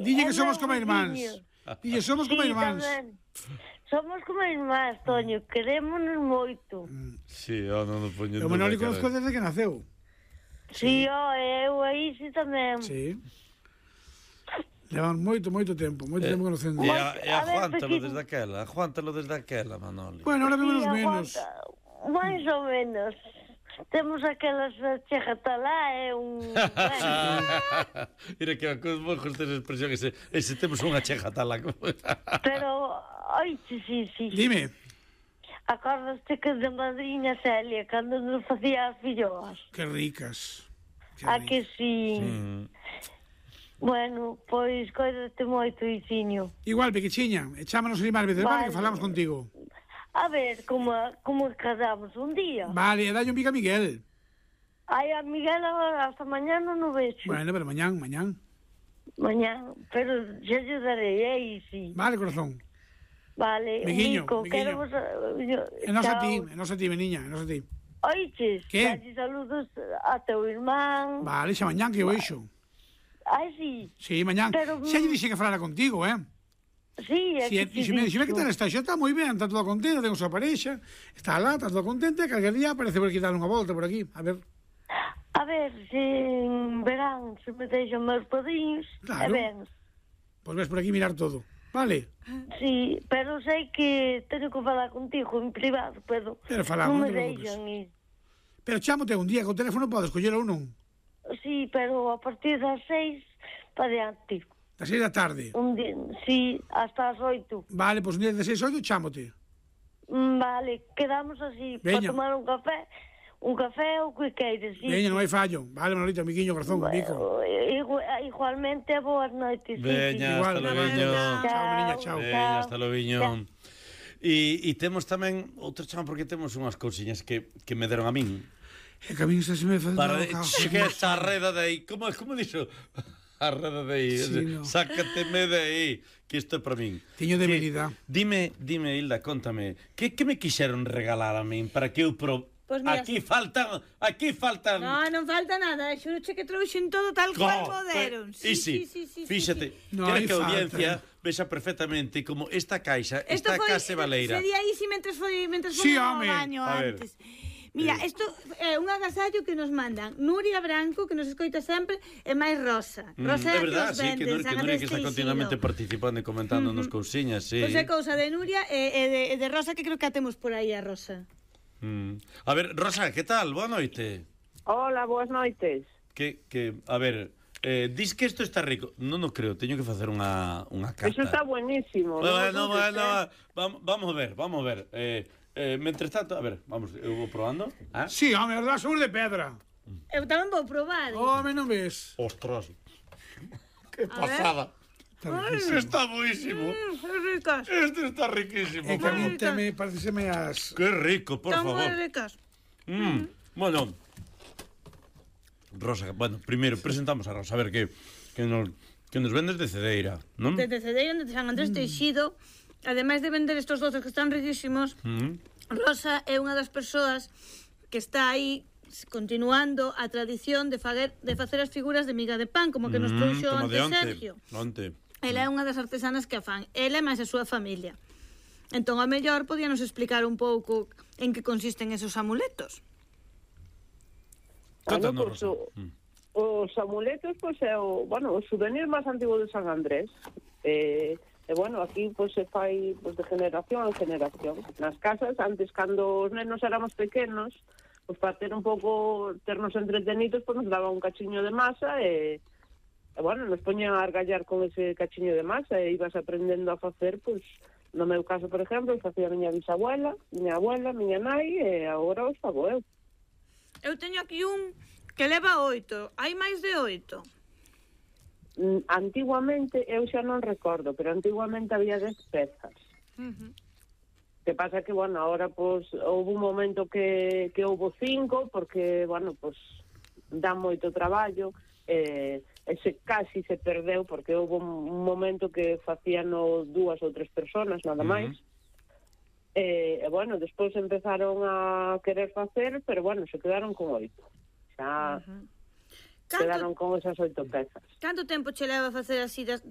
Dille que somos como irmáns. Dille, somos como irmáns. Somos como irmáns, Toño, querémonos moito. Sí, non nos poñen. O Manoli conozco desde que naceu. Sí, eu aí sí tamén. Sí. Levamos moito tempo conocendo. E aguántalo desde aquela, Manoli. Bueno, ahora vemos menos. Mais ou menos. Temos aquelas chegatalá, Mira que vos gustes a expresión ese temos unha chegatala. Pero, sí. Dime. Acordaste que de madriña Celia, cando nos facía as filloas? Que ricas. Que sí. Bueno, pois coídate moito, Iciño. Igual, pequechiña, echámonos máis veces, vale, que falamos contigo. A ver, como casamos un día. Vale, e dalle un pico a Miguel. Ai, a Miguel agora, hasta mañá non o vexo. Bueno, pero mañán. Mañán, pero xa lle darei, sí. Vale, corazón. Vale, Miguiño. queremos... E nos a ti, meniña, e nos a ti. Oiches, que? dalle saludos a teu irmán. Vale, xa mañán que eu eixo. Ai, sí. Sí, mañán. Xa lle dixe que falara contigo, Sí, é que si me dixeme que tal está, xa está moi ben, está toda contenta, ten a súa parexa, está lá, está toda contenta, e calquer día aparece por aquí dar unha volta por aquí, a ver. A ver, se en verán se me deixan meus padriños, claro. E ben. Pois ves por aquí mirar todo, vale? Sí, pero sei que teño que falar contigo en privado, pero falamos, non me deixan ir. Pero chámote un día, que o teléfono podes coller ou non? Sí, pero a partir das 6 para diante. Das 6 da tarde? Un día, sí, hasta as 8. Vale, pois un día de 6 a 8 chámote. Vale, quedamos así, para tomar un café ou que queires, sí. Veña, non hai fallo. Vale, Manolito, amiguiño, corazón, bico. Igualmente, boas noites. Veña, hasta loviño. Chao, meniña, chao. Veña, hasta loviño. E temos tamén outro chamo, porque temos unhas cousiñas que me deron a min. E que a min se me facendo para chegue esa reda de aí. Como dixo? A reda de aí, sí, no. Sácateme de aí, que isto é para min. Teño debilidade. Dime, Hilda, contame, que me quixeron regalar a min para que eu Pues mira, aquí faltan... Non falta nada, xuroche que trouxen todo tal cual poderon. Sí, fíxate, quero que a audiencia vexa perfectamente como esta caixa está case baleira. Sería aí mentres foi ao baño antes. Mira, isto é un agasallo que nos mandan Nuria Branco, que nos escoita sempre, e máis Rosa. Rosa é verdad, sí, que Nuria que está continuamente participando e comentando nos cousiñas, sí. Pois é cousa de Nuria e de Rosa, que creo que a temos por aí a Rosa. A ver, Rosa, que tal? Boa noite. Hola, boas noites. A ver, dis que isto está rico. Non o creo, teño que facer unha carta. Eso está buenísimo. Bueno, vamos a ver. Mentres tanto, a ver, vamos, eu vou probando. Sí, home, verdad, sabor de pedra. Eu tamén vou probar. Home, non ves? Ostras, que pasada. Está buísimo. Este está riquísimo. E que a mí tamén pareceme as... Que rico, por favor. Están moi ricas. Bueno, Rosa, primeiro presentamos a Rosa, a ver que nos vendes de Cedeira, non? De Cedeira, de San Andrés Teixido. Ademais de vender estos doces que están riquísimos, Rosa é unha das persoas que está aí continuando a tradición de facer as figuras de miga de pan, como que nos trouxo antes Sergio. Ela é unha das artesanas que a fan, ela e máis a súa familia. Entón, a mellor, podíanos explicar un pouco en que consisten esos amuletos. Contanos, Rosa. Os amuletos, é o souvenir máis antigo de San Andrés. E, aquí se fai de generación en generación. Nas casas, antes, cando os nenos éramos pequenos, para ter un pouco, ternos entretenidos, nos daba un cachiño de masa e nos poñan a argallar con ese cachiño de masa e ibas aprendendo a facer, no meu caso, por exemplo, facía a miña bisabuela, miña abuela, miña nai, e agora os fago eu. Eu teño aquí un que leva 8. Hai máis de 8? Antiguamente, eu xa non recordo, pero antiguamente había 10 pezas. Que pasa que, ahora, houve un momento que houve 5, porque, dá moito traballo, ese casi se perdeu, porque houve un momento que facíano 2 ou 3 personas, nada máis. Despois empezaron a querer facer, pero, se quedaron con 8. Xa... Quedaron con esas 8 pezas. Canto tempo che leva a facer así